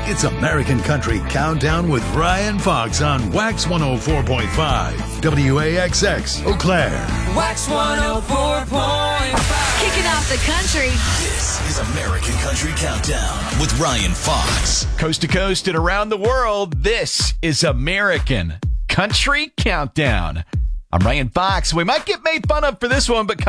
It's American Country Countdown with Ryan Fox on Wax 104.5, WAXX, Eau Claire. Wax 104.5. Kicking off the country. This is American Country Countdown with Ryan Fox. Coast to coast and around the world, this is American Country Countdown. I'm Ryan Fox. We might get made fun of for this one, but